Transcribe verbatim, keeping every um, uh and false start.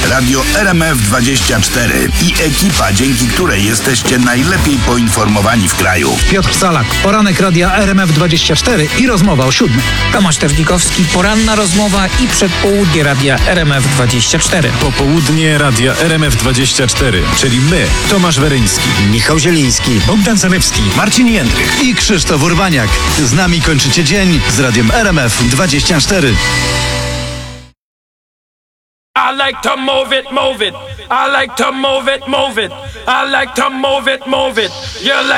Radio R M F dwadzieścia cztery i ekipa, dzięki której jesteście najlepiej poinformowani w kraju. Piotr Salak, poranek Radia R M F dwadzieścia cztery i rozmowa o siódmej. Tomasz Terlikowski, poranna rozmowa i przedpołudnie Radia R M F dwadzieścia cztery. Popołudnie Radia R M F dwadzieścia cztery, czyli my, Tomasz Weryński, Michał Zieliński, Bogdan Zalewski, Marcin Jędrych i Krzysztof Urbaniak. Z nami kończycie dzień z Radiem R M F dwadzieścia cztery. I like to move it, move it. I like to move it, move it. I like to move it, move it. You like